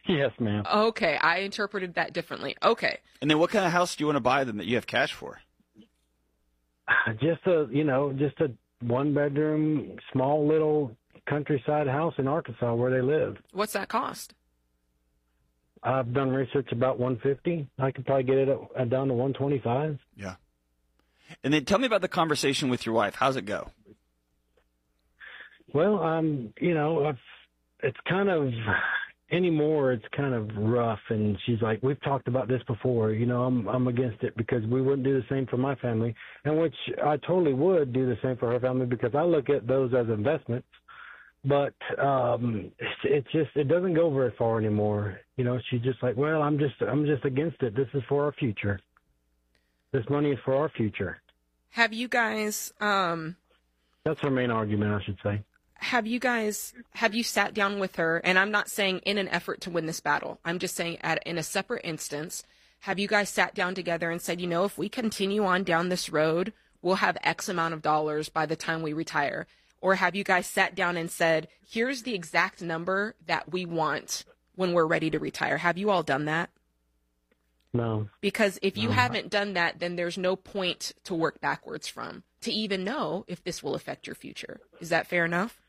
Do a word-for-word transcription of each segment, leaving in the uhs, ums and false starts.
Yes, ma'am. Okay, I interpreted that differently. Okay. And then what kind of house do you want to buy them that you have cash for? Just a, you know, just a one-bedroom, small little countryside house in Arkansas where they live. What's that cost? I've done research about one fifty. I could probably get it at, down to one twenty-five. Yeah. And then tell me about the conversation with your wife. How's it go? Well, um, you know, I've, it's kind of anymore. It's kind of rough, and she's like, "We've talked about this before. You know, I'm I'm against it because we wouldn't do the same for my family, and which I totally would do the same for her family because I look at those as investments. But um, it's, it's just it doesn't go very far anymore. You know, she's just like, well, I'm just I'm just against it. This is for our future. This money is for our future. Have you guys? Um, That's her main argument, I should say. Have you guys, have you sat down with her, and I'm not saying in an effort to win this battle, I'm just saying at, in a separate instance, have you guys sat down together and said, you know, if we continue on down this road, we'll have X amount of dollars by the time we retire? Or have you guys sat down and said, here's the exact number that we want when we're ready to retire? Have you all done that? No. Because if you no. haven't done that, then there's no point to work backwards from, to even know if this will affect your future. Is that fair enough?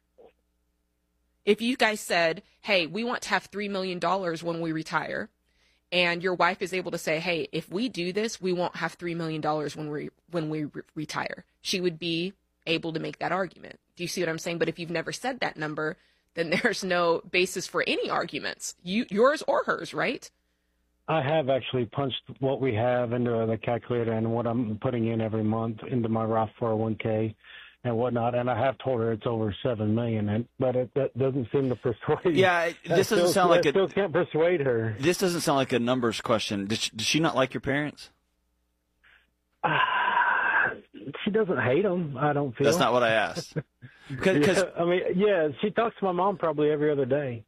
If you guys said, hey, we want to have three million dollars when we retire, and your wife is able to say, hey, if we do this, we won't have three million dollars when we when we re- retire, she would be able to make that argument. Do you see what I'm saying? But if you've never said that number, then there's no basis for any arguments, you, yours or hers, right? I have actually punched what we have into the calculator and what I'm putting in every month into my Roth four oh one k. And whatnot, and I have told her it's over seven million, and but it that doesn't seem to persuade. Yeah, this doesn't still, sound like I a. Still can't persuade her. This doesn't sound like a numbers question. Does she, does she not like your parents? Uh, she doesn't hate them. I don't feel. That's not what I asked. Cause, yeah, I mean, yeah, she talks to my mom probably every other day.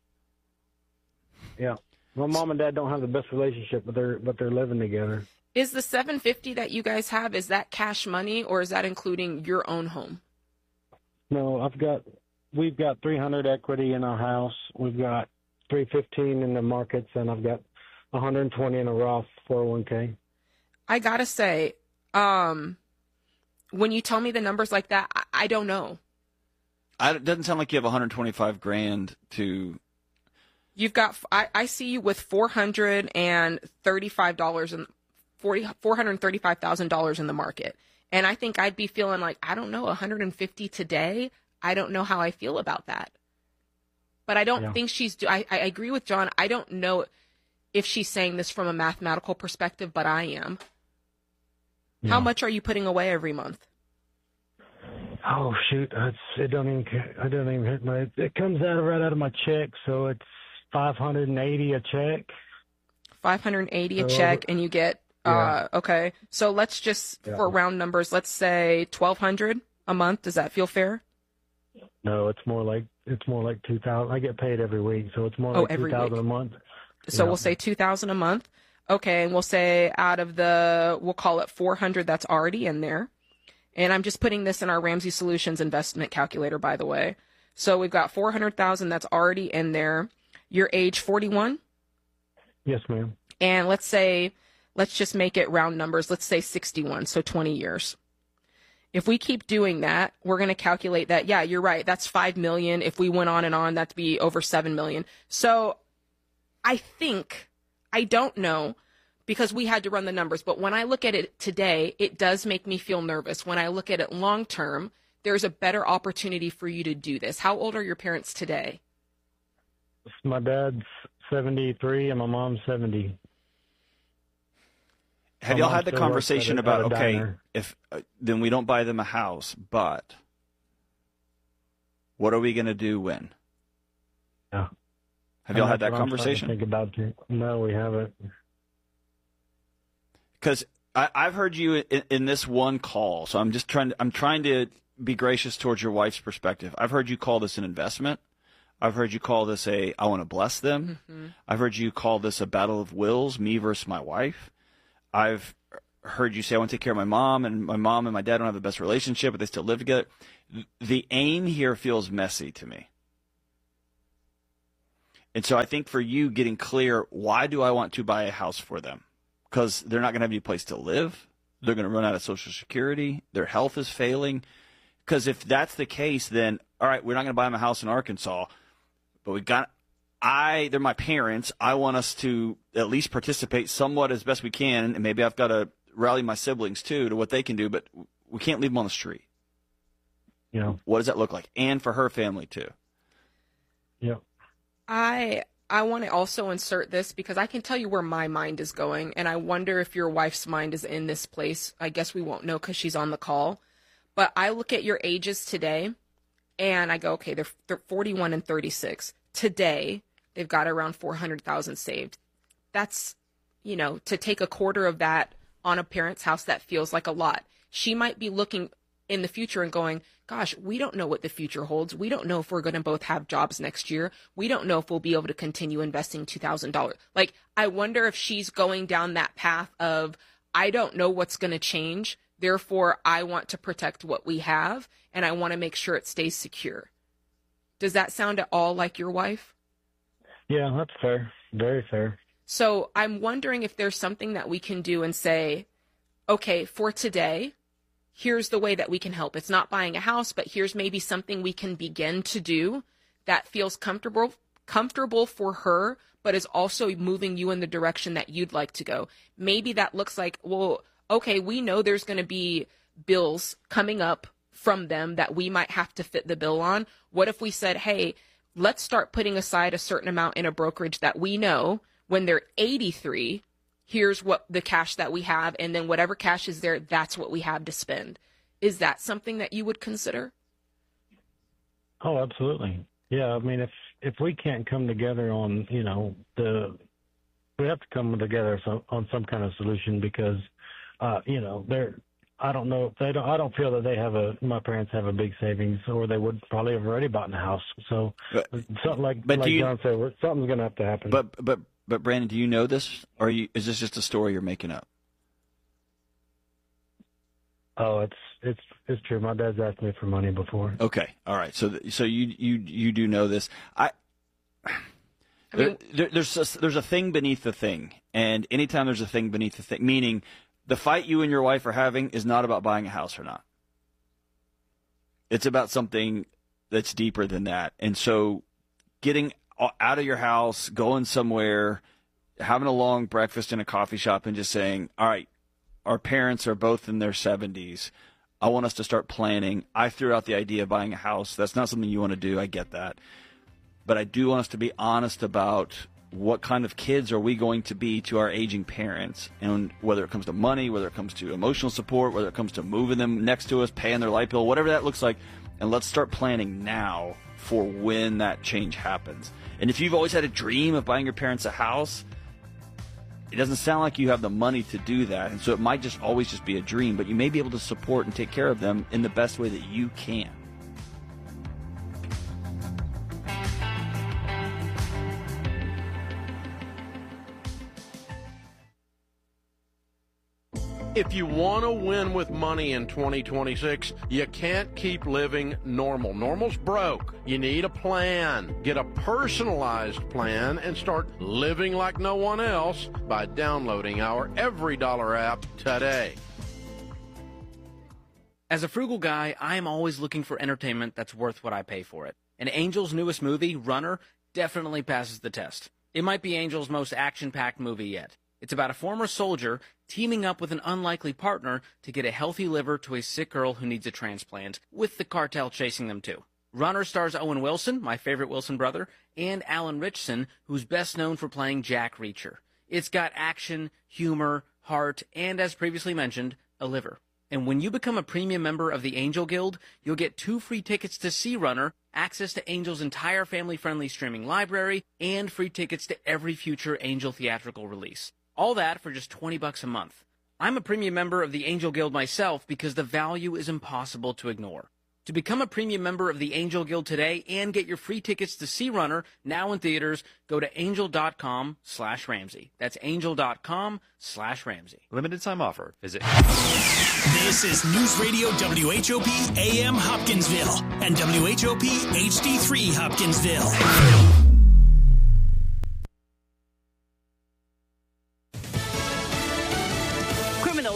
Yeah, my mom and dad don't have the best relationship, but they're but they're living together. Is the seven fifty that you guys have, is that cash money, or is that including your own home? No, I've got, we've got three hundred equity in our house. We've got three fifteen in the markets, and I've got one hundred twenty in a Roth four oh one k. I gotta say, um, when you tell me the numbers like that, I, I don't know. I, it doesn't sound like you have one hundred twenty-five grand to. You've got, I, I see you with four hundred thirty-five dollars in four hundred thirty-five thousand dollars in the market. And I think I'd be feeling like, I don't know, one hundred fifty today. I don't know how I feel about that. But I don't yeah. think she's, I, I agree with John. I don't know if she's saying this from a mathematical perspective, but I am. Yeah. How much are you putting away every month? Oh, shoot. It's, it don't even, I don't even hit my, it comes out right out of my check. So it's five hundred eighty a check. five hundred eighty a check, and you get, Uh, yeah. Okay, so let's just, yeah. for round numbers, let's say twelve hundred a month. Does that feel fair? No, it's more like it's more like two thousand. I get paid every week, so it's more oh, like two thousand a month. So yeah. we'll say two thousand a month. Okay, and we'll say out of the, we'll call it four hundred that's already in there. And I'm just putting this in our Ramsey Solutions investment calculator, by the way. So we've got four hundred thousand that's already in there. You're age forty-one? Yes, ma'am. And let's say, let's just make it round numbers. Let's say sixty-one, so twenty years. If we keep doing that, we're going to calculate that, yeah, you're right, that's five million dollars. If we went on and on, that'd be over seven million dollars. So I think, I don't know, because we had to run the numbers, but when I look at it today, it does make me feel nervous. When I look at it long term, there's a better opportunity for you to do this. How old are your parents today? My dad's seventy-three and my mom's seventy. Have y'all had the conversation about, okay, if uh, then we don't buy them a house, but what are we going to do when? Yeah. Have y'all had that conversation? Think about it. No, we haven't. Because I've heard you in, in this one call, so I'm just trying to, I'm trying to be gracious towards your wife's perspective. I've heard you call this an investment. I've heard you call this a, I want to bless them. Mm-hmm. I've heard you call this a battle of wills, me versus my wife. I've heard you say, I want to take care of my mom, and my mom and my dad don't have the best relationship, but they still live together. The aim here feels messy to me. And so I think for you getting clear, why do I want to buy a house for them? Because they're not going to have any place to live. They're going to run out of Social Security. Their health is failing. Because if that's the case, then, all right, we're not going to buy them a house in Arkansas, but we got I, they're my parents. I want us to at least participate somewhat as best we can, and maybe I've got to rally my siblings too to what they can do, but we can't leave them on the street. Yeah. What does that look like? And for her family too. Yeah. I I want to also insert this because I can tell you where my mind is going, and I wonder if your wife's mind is in this place. I guess we won't know because she's on the call. But I look at your ages today, and I go, okay, they're, they're forty-one and thirty-six. Today, they've got around four hundred thousand saved. That's, you know, to take a quarter of that on a parent's house, that feels like a lot. She might be looking in the future and going, gosh, we don't know what the future holds. We don't know if we're going to both have jobs next year. We don't know if we'll be able to continue investing two thousand dollars. Like, I wonder if she's going down that path of, I don't know what's going to change. Therefore, I want to protect what we have, and I want to make sure it stays secure. Does that sound at all like your wife? Yeah, that's fair. Very fair. So I'm wondering if there's something that we can do and say, okay, for today, here's the way that we can help. It's not buying a house, but here's maybe something we can begin to do that feels comfortable comfortable for her, but is also moving you in the direction that you'd like to go. Maybe that looks like, well, okay, we know there's going to be bills coming up from them that we might have to fit the bill on. What if we said, hey, let's start putting aside a certain amount in a brokerage that we know when they're eighty-three, here's what the cash that we have, and then whatever cash is there, that's what we have to spend. Is that something that you would consider? Oh, absolutely. Yeah, I mean, if if we can't come together on, you know, the, we have to come together so, on some kind of solution because, uh, you know, they're, I don't know if they don't, I don't feel that they have a, my parents have a big savings, or they would probably have already bought a house. So but, something like, but like you, John said, something's going to have to happen. But, but, but Brandon, do you know this, or are you, is this just a story you're making up? Oh, it's it's it's true. My dad's asked me for money before. Okay, all right. So so you you you do know this. I, I mean, there, there, there's a, there's a thing beneath the thing, and anytime there's a thing beneath the thing, meaning the fight you and your wife are having is not about buying a house or not. It's about something that's deeper than that, and so getting out of your house, going somewhere, having a long breakfast in a coffee shop, and just saying, all right, our parents are both in their seventies. I want us to start planning. I threw out the idea of buying a house. That's not something you want to do. I get that. But I do want us to be honest about what kind of kids are we going to be to our aging parents, and whether it comes to money, whether it comes to emotional support, whether it comes to moving them next to us, paying their light bill, whatever that looks like. And let's start planning now for when that change happens. And if you've always had a dream of buying your parents a house, it doesn't sound like you have the money to do that, and so it might just always just be a dream, but you may be able to support and take care of them in the best way that you can. If you want to win with money in twenty twenty-six, you can't keep living normal. Normal's broke. You need a plan. Get a personalized plan and start living like no one else by downloading our Every Dollar app today. As a frugal guy, I am always looking for entertainment that's worth what I pay for it. And Angel's newest movie, Runner, definitely passes the test. It might be Angel's most action-packed movie yet. It's about a former soldier teaming up with an unlikely partner to get a healthy liver to a sick girl who needs a transplant, with the cartel chasing them too. Runner stars Owen Wilson, my favorite Wilson brother, and Alan Ritchson, who's best known for playing Jack Reacher. It's got action, humor, heart, and as previously mentioned, a liver. And when you become a premium member of the Angel Guild, you'll get two free tickets to see Runner, access to Angel's entire family-friendly streaming library, and free tickets to every future Angel theatrical release. All that for just twenty bucks a month. I'm a premium member of the Angel Guild myself because the value is impossible to ignore. To become a premium member of the Angel Guild today and get your free tickets to see Runner, now in theaters, go to angel.com slash Ramsey. That's angel.com slash Ramsey. Limited time offer. Visit. This is News Radio W H O P A M Hopkinsville and W H O P H D three Hopkinsville.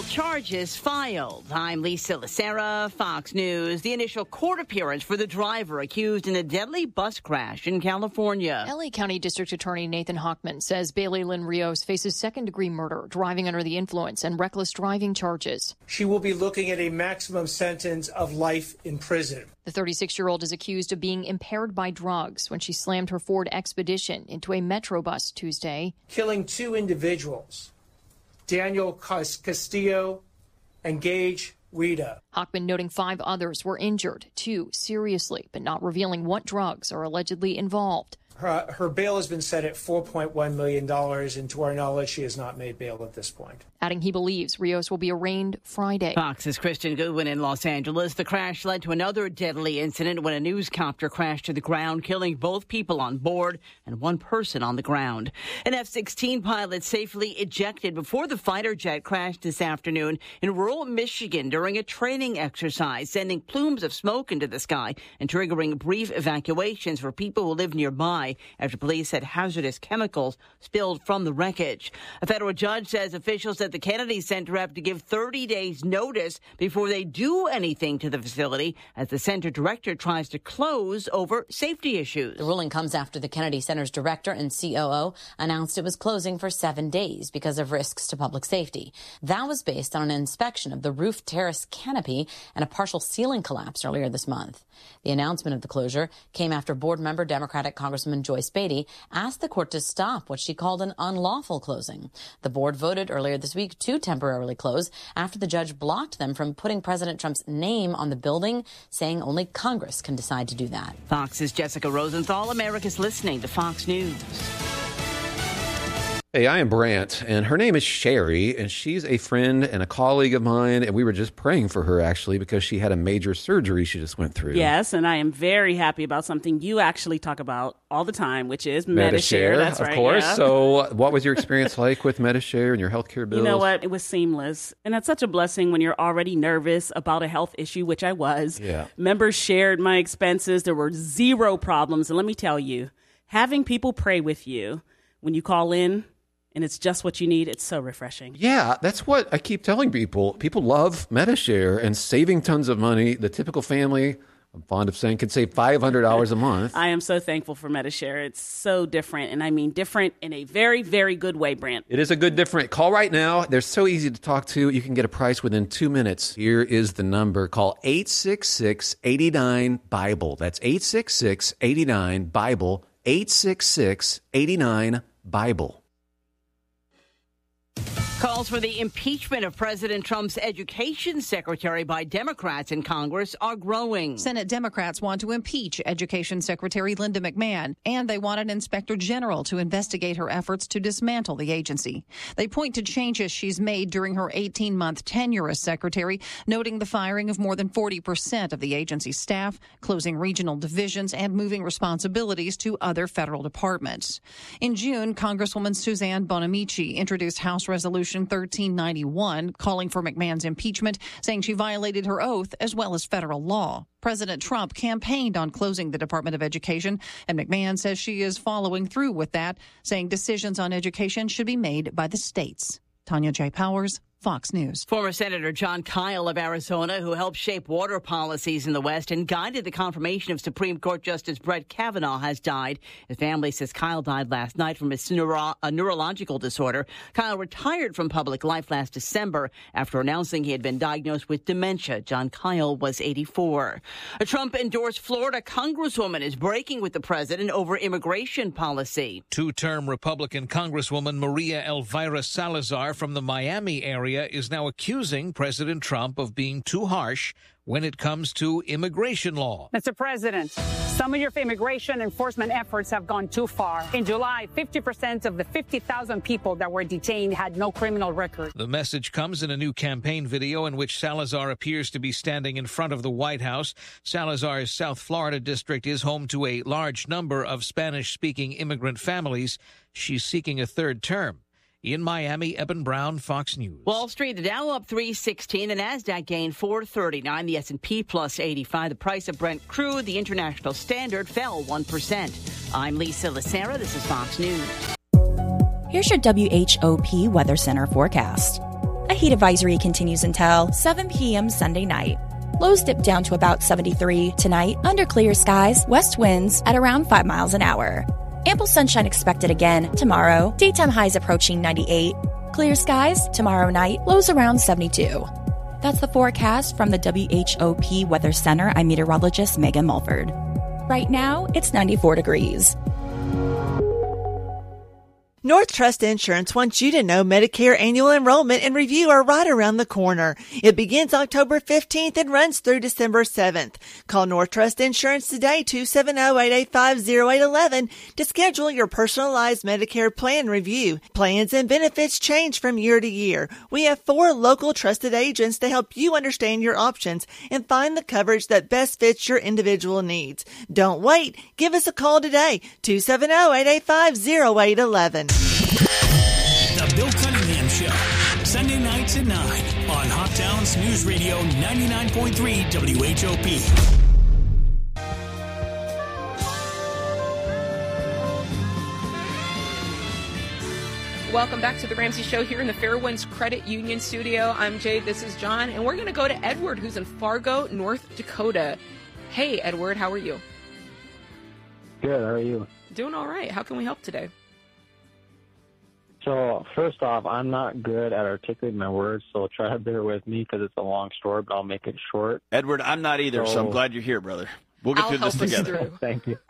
charges filed. I'm Lisa Lacera, Fox News. The initial court appearance for the driver accused in a deadly bus crash in California. L A County District Attorney Nathan Hochman says Bailey Lynn Rios faces second-degree murder, driving under the influence, and reckless driving charges. She will be looking at a maximum sentence of life in prison. The thirty-six-year-old is accused of being impaired by drugs when she slammed her Ford Expedition into a Metro bus Tuesday, killing two individuals, Daniel Castillo and Gage Rita. Hochman noting five others were injured, two seriously, but not revealing what drugs are allegedly involved. Her, her bail has been set at four point one million dollars, and to our knowledge, she has not made bail at this point. Adding he believes Rios will be arraigned Friday. Fox's Kristen Goodwin in Los Angeles. The crash led to another deadly incident when a news copter crashed to the ground, killing both people on board and one person on the ground. An F sixteen pilot safely ejected before the fighter jet crashed this afternoon in rural Michigan during a training exercise, sending plumes of smoke into the sky and triggering brief evacuations for people who live nearby after police said hazardous chemicals spilled from the wreckage. A federal judge says officials at the Kennedy Center have to give thirty days notice before they do anything to the facility as the center director tries to close over safety issues. The ruling comes after the Kennedy Center's director and C O O announced it was closing for seven days because of risks to public safety. That was based on an inspection of the roof terrace canopy and a partial ceiling collapse earlier this month. The announcement of the closure came after board member Democratic Congresswoman Joyce Beatty asked the court to stop what she called an unlawful closing. The board voted earlier this week to temporarily close after the judge blocked them from putting President Trump's name on the building, saying only Congress can decide to do that. Fox's Jessica Rosenthal. America's listening to Fox News. Hey, I am Brant, and her name is Sherry, and she's a friend and a colleague of mine, and we were just praying for her, actually, because she had a major surgery she just went through. Yes, and I am very happy about something you actually talk about all the time, which is Medi-Share. That's of right, course. yeah. So what was your experience like with Medi-Share and your healthcare bills? You know what? It was seamless, and it's such a blessing when you're already nervous about a health issue, which I was. Yeah. Members shared my expenses. There were zero problems, and let me tell you, having people pray with you when you call in, and it's just what you need. It's so refreshing. Yeah, that's what I keep telling people. People love Medi-Share and saving tons of money. The typical family, I'm fond of saying, can save five hundred dollars a month. I am so thankful for Medi-Share. It's so different, and I mean different in a very, very good way, Brant. It is a good different. Call right now. They're so easy to talk to. You can get a price within two minutes. Here is the number. Call eight six six, eight nine, BIBLE. That's eight six six, eight nine, BIBLE. eight six six, eight nine, BIBLE. Calls for the impeachment of President Trump's education secretary by Democrats in Congress are growing. Senate Democrats want to impeach Education Secretary Linda McMahon, and they want an inspector general to investigate her efforts to dismantle the agency. They point to changes she's made during her eighteen-month tenure as secretary, noting the firing of more than forty percent of the agency's staff, closing regional divisions, and moving responsibilities to other federal departments. In June, Congresswoman Suzanne Bonamici introduced House Resolution thirteen ninety-one, calling for McMahon's impeachment, saying she violated her oath as well as federal law. President Trump campaigned on closing the Department of Education, and McMahon says she is following through with that, saying decisions on education should be made by the states. Tanya J. Powers, Fox News. Former Senator John Kyle of Arizona, who helped shape water policies in the West and guided the confirmation of Supreme Court Justice Brett Kavanaugh, has died. His family says Kyle died last night from his neuro- a neurological disorder. Kyle retired from public life last December after announcing he had been diagnosed with dementia. John Kyle was eighty-four. A Trump-endorsed Florida congresswoman is breaking with the president over immigration policy. Two-term Republican Congresswoman Maria Elvira Salazar from the Miami area is now accusing President Trump of being too harsh when it comes to immigration law. Mister President, some of your immigration enforcement efforts have gone too far. In July, fifty percent of the fifty thousand people that were detained had no criminal record. The message comes in a new campaign video in which Salazar appears to be standing in front of the White House. Salazar's South Florida district is home to a large number of Spanish-speaking immigrant families. She's seeking a third term. In Miami, Eben Brown, Fox News. Wall Street, the Dow up three sixteen, the NASDAQ gained four thirty-nine, the S and P plus eighty-five. The price of Brent crude, the international standard, fell one percent. I'm Lisa Lacera. This is Fox News. Here's your W H O P Weather Center forecast. A heat advisory continues until seven p.m. Sunday night. Lows dip down to about seventy-three tonight under clear skies, west winds at around five miles an hour. Ample sunshine expected again tomorrow. Daytime highs approaching ninety-eight. Clear skies tomorrow night, lows around seventy-two. That's the forecast from the W H O P Weather Center. I'm meteorologist Megan Mulford. Right now, it's ninety-four degrees. North Trust Insurance wants you to know Medicare annual enrollment and review are right around the corner. It begins October fifteenth and runs through December seventh. Call North Trust Insurance today, two seven zero, eight eight five, zero eight one one, to schedule your personalized Medicare plan review. Plans and benefits change from year to year. We have four local trusted agents to help you understand your options and find the coverage that best fits your individual needs. Don't wait. Give us a call today, two seven zero, eight eight five, zero eight one one. The Bill Cunningham Show, Sunday nights at nine on Hot Town's News Radio ninety-nine point three W H O P. Welcome back to the Ramsey Show here in the Fairwinds Credit Union studio. I'm Jade, this is John, and we're going to go to Edward, who's in Fargo, North Dakota. Hey, Edward, how are you? Good, how are you? Doing all right. How can we help today? So, first off, I'm not good at articulating my words, so try to bear with me because it's a long story, but I'll make it short. Edward, I'm not either, so, so I'm glad you're here, brother. We'll get I'll through this together. Through. Thank you.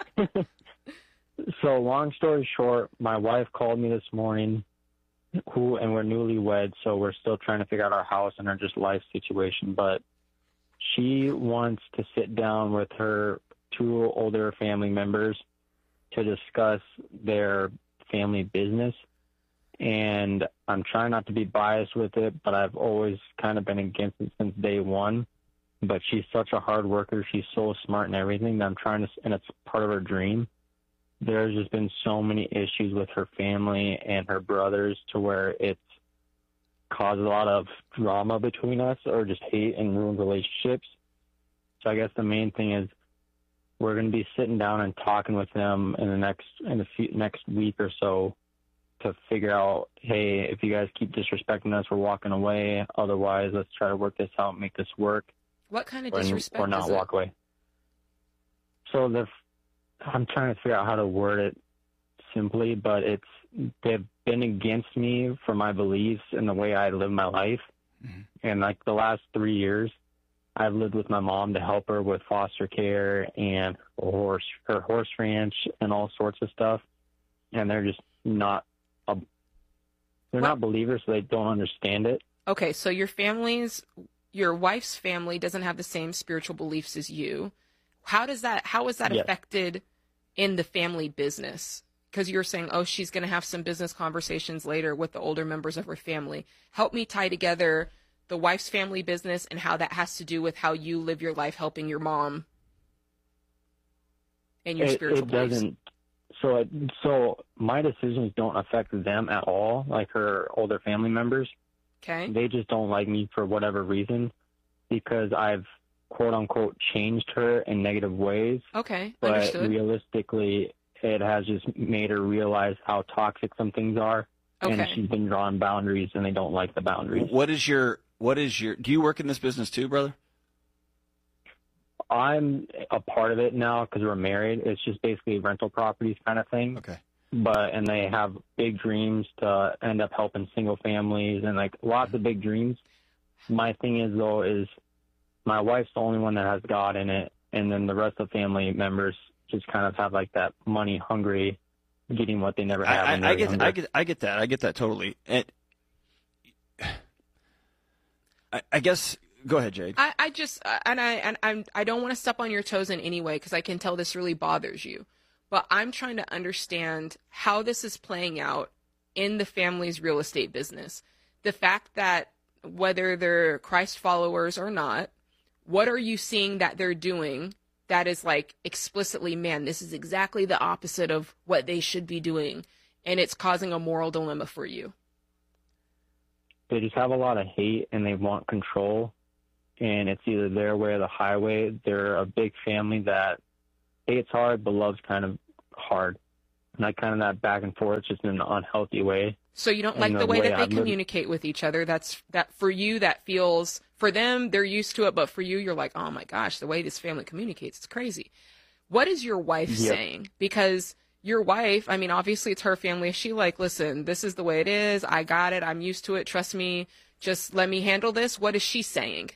So, long story short, my wife called me this morning, who and we're newlyweds, so we're still trying to figure out our house and our just life situation, but she wants to sit down with her two older family members to discuss their family business. And I'm trying not to be biased with it, but I've always kind of been against it since day one. But she's such a hard worker. She's so smart and everything that I'm trying to, and it's part of her dream. There's just been so many issues with her family and her brothers to where it's caused a lot of drama between us or just hate and ruined relationships. So I guess the main thing is we're going to be sitting down and talking with them in the next, in the few, next week or so, to figure out, hey, if you guys keep disrespecting us, we're walking away. Otherwise, let's try to work this out and make this work. What kind of or, disrespect or not is walk it? away. So the, I'm trying to figure out how to word it simply, but it's they've been against me for my beliefs and the way I live my life. Mm-hmm. And like the last three years, I've lived with my mom to help her with foster care and her horse, her horse ranch and all sorts of stuff. And they're just not a, they're what? not believers, so they don't understand it. Okay, so your family's, your wife's family doesn't have the same spiritual beliefs as you. How does that, how is that yes. affected in the family business? Because you're saying, oh, she's going to have some business conversations later with the older members of her family. Help me tie together the wife's family business and how that has to do with how you live your life helping your mom and your it, spiritual it beliefs. Doesn't, so, it, so my decisions don't affect them at all, like her older family members. Okay. They just don't like me for whatever reason because I've, quote unquote, changed her in negative ways. Okay, but understood. Realistically, it has just made her realize how toxic some things are. Okay. And she's been drawing boundaries, and they don't like the boundaries. What is your, what is your, do you work in this business too, brother? I'm a part of it now because we're married. It's just basically rental properties kind of thing. Okay. But, and they have big dreams to end up helping single families and like lots of big dreams. My thing is though, is my wife's the only one that has God in it. And then the rest of the family members just kind of have like that money hungry, getting what they never had. I, I, I get, I get, I get that. I get that totally. And I, I guess, go ahead, Jade. I, I just, and I, and I'm, I don't want to step on your toes in any way because I can tell this really bothers you. But I'm trying to understand how this is playing out in the family's real estate business. The fact that whether they're Christ followers or not, what are you seeing that they're doing that is like explicitly, man, this is exactly the opposite of what they should be doing, and it's causing a moral dilemma for you? They just have a lot of hate and they want control, and it's either their way or the highway. They're a big family that hates hard but loves kind of hard. like kind of that back and forth, just in an unhealthy way. So you don't like And the way that they I've lived- communicate with each other. That's that for you. That feels for them. They're used to it, but for you, you're like, oh my gosh, the way this family communicates, it's crazy. What is your wife Yep. saying? Because your wife, I mean, obviously it's her family. Is she like, listen, this is the way it is. I got it. I'm used to it. Trust me. Just let me handle this. What is she saying?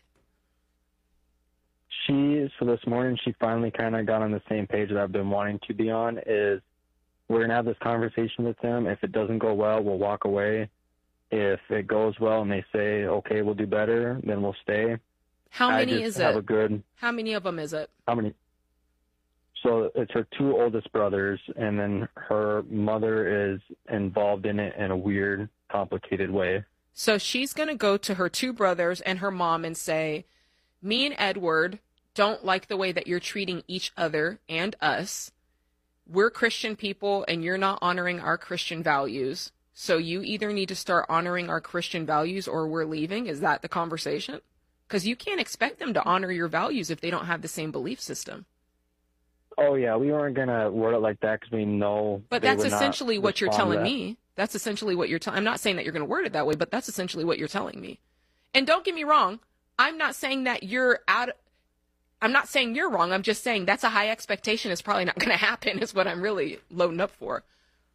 She, so this morning, she finally kind of got on the same page that I've been wanting to be on, is we're going to have this conversation with them. If it doesn't go well, we'll walk away. If it goes well and they say, okay, we'll do better, then we'll stay. How I many just is have it? a good, How many of them is it? how many? So it's her two oldest brothers, and then her mother is involved in it in a weird, complicated way. So she's going to go to her two brothers and her mom and say, me and Edward don't like the way that you're treating each other and us. We're Christian people and you're not honoring our Christian values. So you either need to start honoring our Christian values or we're leaving. Is that the conversation? Because you can't expect them to honor your values if they don't have the same belief system. Oh, yeah, we weren't going to word it like that because we know But they that's would not essentially what you're respond to telling that. me. That's essentially what you're telling. I'm not saying that you're going to word it that way, but that's essentially what you're telling me. And don't get me wrong. I'm not saying that you're out. I'm not saying you're wrong. I'm just saying that's a high expectation. It's probably not going to happen is what I'm really loading up for.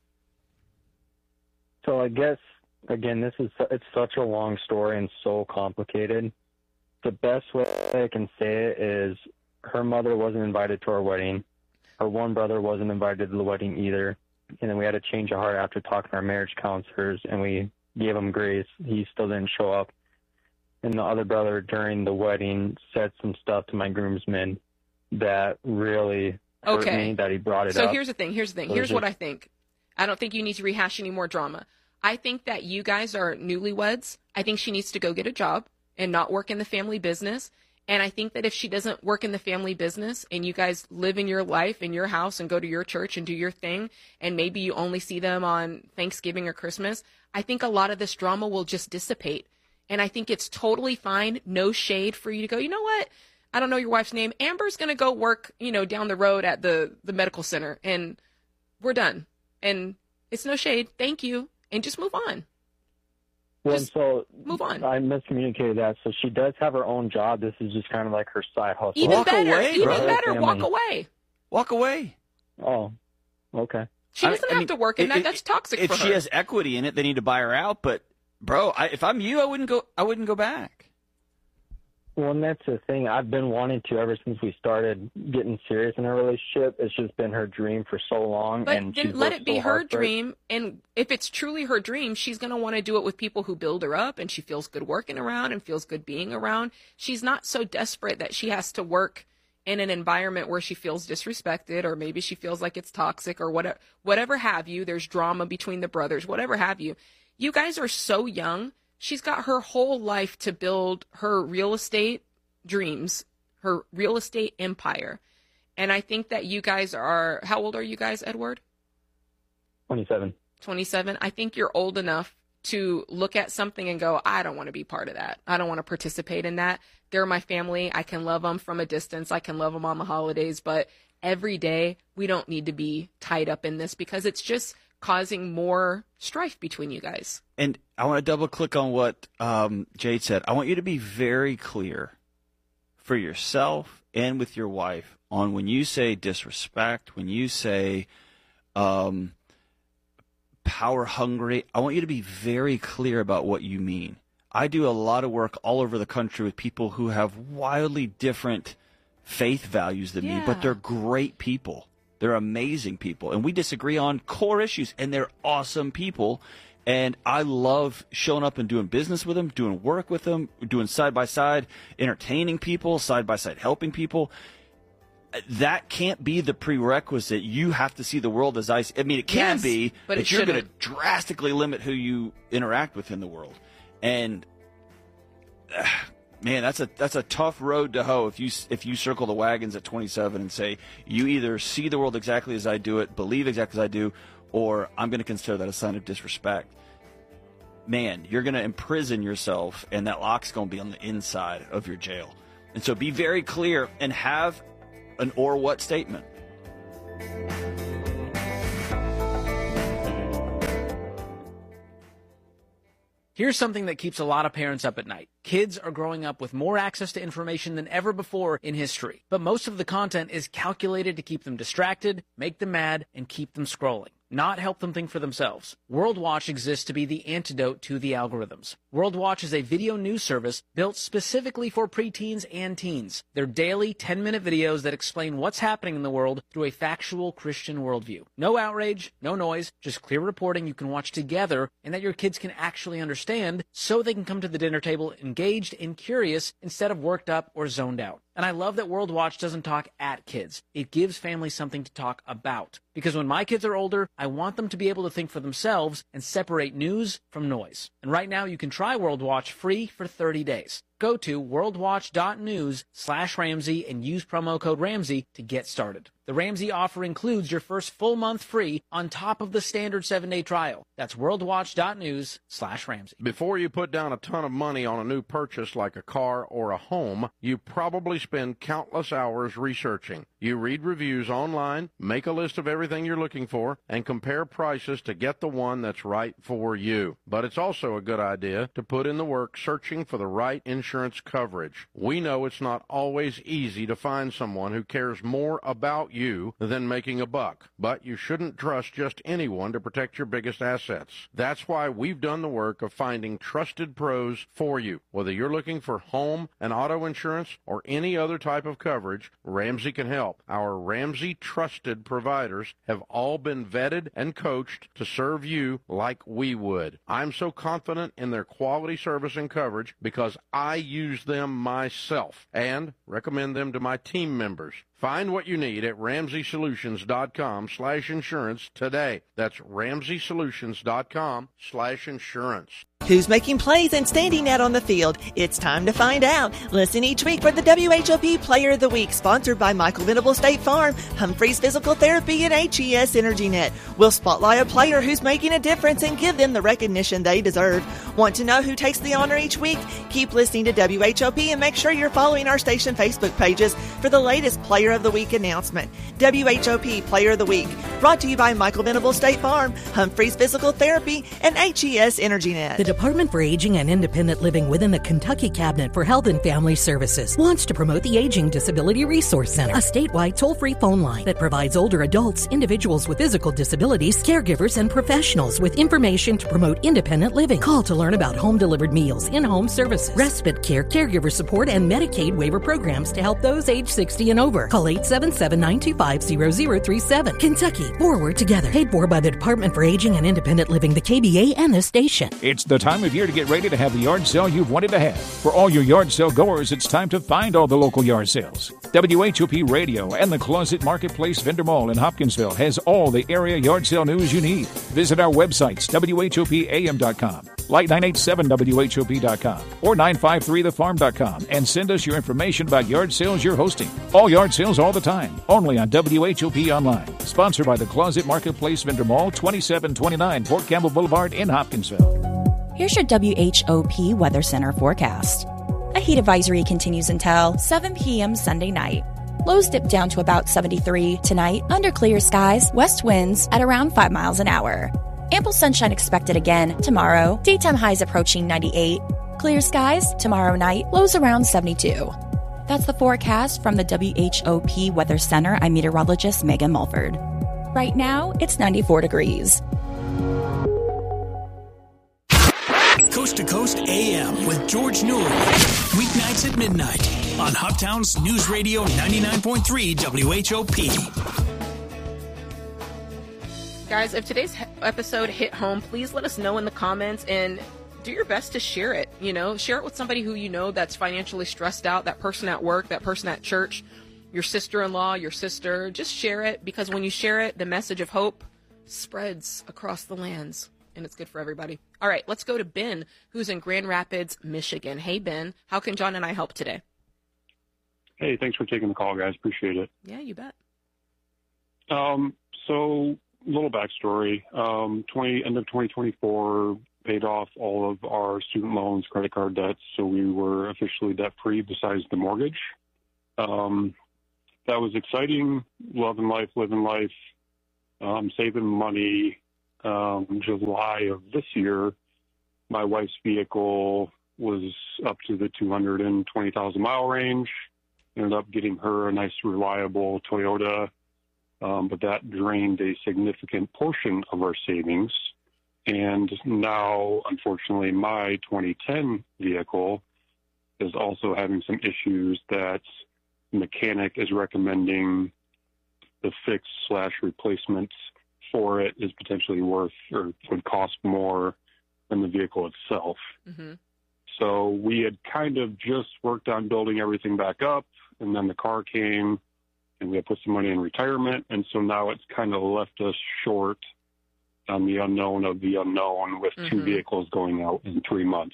So I guess, again, this is it's such a long story and so complicated. The best way I can say it is her mother wasn't invited to our wedding. Her one brother wasn't invited to the wedding either. And then we had a change of heart after talking to our marriage counselors, and we gave him grace. He still didn't show up. And the other brother during the wedding said some stuff to my groomsmen that really hurt Okay. me, that he brought it So up. here's the thing. Here's the thing. So Here's it's what I just- think. I don't think you need to rehash any more drama. I think that you guys are newlyweds. I think she needs to go get a job and not work in the family business. And I think that if she doesn't work in the family business and you guys live in your life in your house and go to your church and do your thing, and maybe you only see them on Thanksgiving or Christmas, I think a lot of this drama will just dissipate. And I think it's totally fine. No shade for you to go, you know what? I don't know your wife's name. Amber's going to go work, you know, down the road at the, the medical center and we're done. And it's no shade. Thank you. And just move on. Well, so move on. I miscommunicated that. So she does have her own job. This is just kind of like her side hustle. Even better. away, even brother. better. Walk Family. away. Walk away. Oh, okay. She I- doesn't I have mean, to work in if- that. That's toxic If for she her. has equity in it, they need to buy her out. But bro, I, if I'm you, I wouldn't go. I wouldn't go back. Well, and that's the thing. I've been wanting to ever since we started getting serious in our relationship. It's just been her dream for so long. But and then she's let worked it be so her hard for it. dream. And if it's truly her dream, she's going to want to do it with people who build her up and she feels good working around and feels good being around. She's not so desperate that she has to work in an environment where she feels disrespected or maybe she feels like it's toxic or whatever, whatever have you. There's drama between the brothers, whatever have you. You guys are so young. She's got her whole life to build her real estate dreams, her real estate empire. And I think that you guys are, how old are you guys, Edward? twenty-seven. twenty-seven. I think you're old enough to look at something and go, I don't want to be part of that. I don't want to participate in that. They're my family. I can love them from a distance. I can love them on the holidays, but every day we don't need to be tied up in this because it's just causing more strife between you guys. And I want to double click on what um, Jade said. I want you to be very clear for yourself and with your wife on when you say disrespect, when you say um, power hungry. I want you to be very clear about what you mean. I do a lot of work all over the country with people who have wildly different faith values than me, but Yeah. they're great people. They're amazing people. And we disagree on core issues, and they're awesome people. And I love showing up and doing business with them, doing work with them, doing side-by-side, entertaining people, side-by-side helping people. That can't be the prerequisite. You have to see the world as I see. I mean, it can Yes, be, but but, it you're going to shouldn't. drastically limit who you interact with in the world. And uh, man, that's a that's a tough road to hoe if you if you circle the wagons at twenty-seven and say you either see the world exactly as I do it, believe exactly as I do, or I'm going to consider that a sign of disrespect. Man, you're going to imprison yourself, and that lock's going to be on the inside of your jail. And so be very clear and have an or what statement. Here's something that keeps a lot of parents up at night. Kids are growing up with more access to information than ever before in history, but most of the content is calculated to keep them distracted, make them mad, and keep them scrolling, not help them think for themselves. World Watch exists to be the antidote to the algorithms. World Watch is a video news service built specifically for preteens and teens. They're daily ten-minute videos that explain what's happening in the world through a factual Christian worldview. No outrage, no noise, just clear reporting you can watch together and that your kids can actually understand so they can come to the dinner table engaged and curious instead of worked up or zoned out. And I love that World Watch doesn't talk at kids. It gives families something to talk about. Because when my kids are older, I want them to be able to think for themselves and separate news from noise. And right now you can try World Watch free for thirty days. Go to worldwatch.news slash Ramsey and use promo code Ramsey to get started. The Ramsey offer includes your first full month free on top of the standard seven-day trial. That's worldwatch.news slash Ramsey. Before you put down a ton of money on a new purchase like a car or a home, you probably spend countless hours researching. You read reviews online, make a list of everything you're looking for, and compare prices to get the one that's right for you. But it's also a good idea to put in the work searching for the right insurance coverage. We know it's not always easy to find someone who cares more about you than making a buck, but you shouldn't trust just anyone to protect your biggest assets. That's why we've done the work of finding trusted pros for you. Whether you're looking for home and auto insurance or any other type of coverage, Ramsey can help. Our Ramsey trusted providers have all been vetted and coached to serve you like we would. I'm so confident in their quality service and coverage because I use them myself and recommend them to my team members. Find what you need at ramseysolutions.com slash insurance today. That's ramseysolutions.com slash insurance. Who's making plays and standing out on the field? It's time to find out. Listen each week for the W H O P Player of the Week, sponsored by Michael Venable State Farm, Humphreys Physical Therapy, and H E S Energy Net. We'll spotlight a player who's making a difference and give them the recognition they deserve. Want to know who takes the honor each week? Keep listening to W H O P and make sure you're following our station Facebook pages for the latest Player of the Week announcement. W H O P Player of the Week, brought to you by Michael Venable State Farm, Humphreys Physical Therapy, and H E S Energy Net. The Department for Aging and Independent Living within the Kentucky Cabinet for Health and Family Services wants to promote the Aging Disability Resource Center, a statewide toll-free phone line that provides older adults, individuals with physical disabilities, caregivers, and professionals with information to promote independent living. Call to learn about home-delivered meals, in-home services, respite care, caregiver support, and Medicaid waiver programs to help those age sixty and over. Call eight seven seven, nine two five, zero zero three seven. Kentucky, forward together. Paid for by the Department for Aging and Independent Living, the K B A, and this station. It's the time of year to get ready to have the yard sale you've wanted to have. For all your yard sale goers, it's time to find all the local yard sales. W H O P Radio and the Closet Marketplace Vendor Mall in Hopkinsville has all the area yard sale news you need. Visit our websites, W H O P A M dot com, like nine eight seven W H O P dot com, or nine five three the farm dot com, and send us your information about yard sales you're hosting. All yard sales all the time, only on W H O P Online. Sponsored by the Closet Marketplace Vendor Mall, twenty-seven twenty-nine Port Campbell Boulevard in Hopkinsville. Here's your W H O P Weather Center forecast. A heat advisory continues until seven p.m. Sunday night. Lows dip down to about seventy-three tonight under clear skies, west winds at around five miles an hour. Ample sunshine expected again tomorrow. Daytime highs approaching ninety-eight. Clear skies tomorrow night, lows around seventy-two. That's the forecast from the W H O P Weather Center. I'm meteorologist Megan Mulford. Right now, it's ninety-four degrees. Coast to Coast A M with George Newell. Weeknights at midnight on Hoptown's News Radio ninety-nine point three W H O P. Guys, if today's episode hit home, please let us know in the comments and do your best to share it. You know, share it with somebody who you know that's financially stressed out, that person at work, that person at church, your sister-in-law, your sister. Just share it, because when you share it, the message of hope spreads across the lands. And it's good for everybody. All right, let's go to Ben, who's in Grand Rapids, Michigan. Hey, Ben, how can John and I help today? Hey, thanks for taking the call, guys. Appreciate it. Yeah, you bet. Um, so, little backstory. Um, twenty end of twenty twenty-four, paid off all of our student loans, credit card debts, so we were officially debt-free besides the mortgage. Um, that was exciting, loving life, living life, um, saving money. Um, July of this year, my wife's vehicle was up to the two hundred twenty thousand mile range. Ended up getting her a nice, reliable Toyota, um, but that drained a significant portion of our savings. And now, unfortunately, my twenty ten vehicle is also having some issues that the mechanic is recommending the fix slash replacement for it is potentially worth or would cost more than the vehicle itself. Mm-hmm. So we had kind of just worked on building everything back up, and then the car came, and we had put some money in retirement, and so now it's kind of left us short on the unknown of the unknown with mm-hmm. two vehicles going out in three months.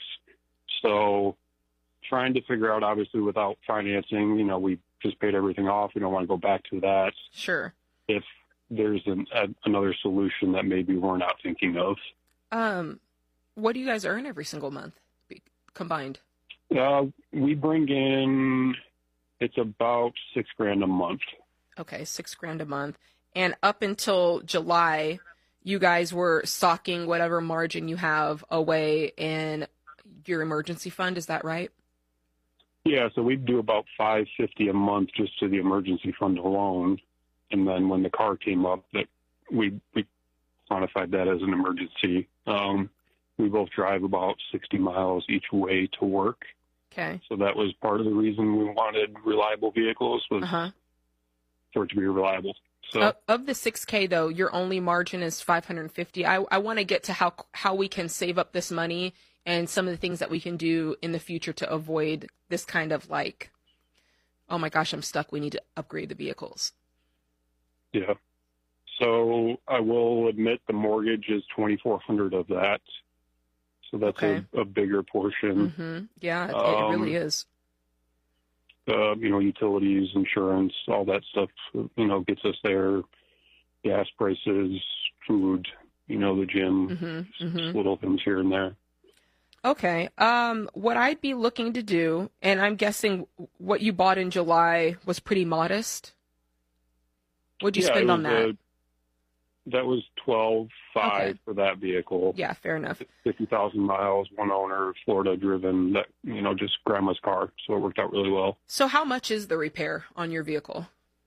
So trying to figure out, obviously, without financing, you know, we just paid everything off. We don't want to go back to that. Sure. If there's an, a, another solution that maybe we're not thinking of. Um, what do you guys earn every single month combined? Uh, we bring in, it's about six grand a month. Okay, six grand a month. And up until July, you guys were socking whatever margin you have away in your emergency fund. Is that right? Yeah, so we do about five fifty a month just to the emergency fund alone. And then when the car came up, that we, we quantified that as an emergency. Um, we both drive about sixty miles each way to work. Okay. So that was part of the reason we wanted reliable vehicles, was uh-huh. for it to be reliable. So uh, of the six K though, your only margin is five hundred fifty. I, I want to get to how how we can save up this money and some of the things that we can do in the future to avoid this kind of like, oh my gosh, I'm stuck. We need to upgrade the vehicles. Yeah. So I will admit the mortgage is twenty-four hundred of that. So that's okay. a, a bigger portion. Mm-hmm. Yeah, it, um, it really is. Uh, you know, utilities, insurance, all that stuff, you know, gets us there. Gas prices, food, you know, the gym, mm-hmm. Mm-hmm. little things here and there. Okay. Um, what I'd be looking to do, and I'm guessing what you bought in July was pretty modest. What'd you yeah, spend on that? A, that was twelve five okay. for that vehicle. Yeah, fair enough. Fifty thousand miles, one owner, Florida driven. That you know, just grandma's car, so it worked out really well. So, how much is the repair on your vehicle?